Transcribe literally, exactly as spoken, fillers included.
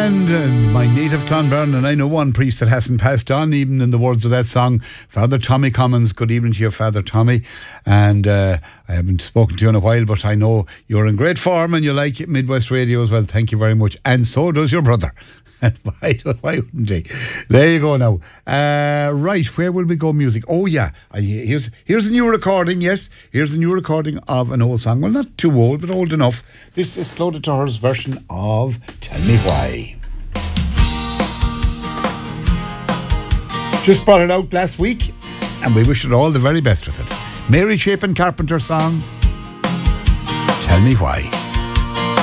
And uh, my native Clonberne, and I know one priest that hasn't passed on, even in the words of that song, Father Tommy Commons. Good evening to you, Father Tommy. And uh, I haven't spoken to you in a while, but I know you're in great form and you like Midwest Radio as well. Thank you very much. And so does your brother. And why, why wouldn't he? There you go now. Uh, right, where will we go music? Oh yeah, I, here's here's a new recording, yes. Here's a new recording of an old song. Well, not too old, but old enough. This is Clodagh Tuher's version of Tell Me Why. Just brought it out last week, and we wish it all the very best with it. Mary Chapin Carpenter song, Tell Me Why.